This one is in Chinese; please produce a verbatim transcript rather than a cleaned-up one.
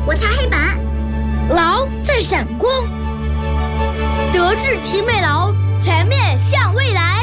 我擦黑板。 劳在闪光。德智体美劳，全面向未来。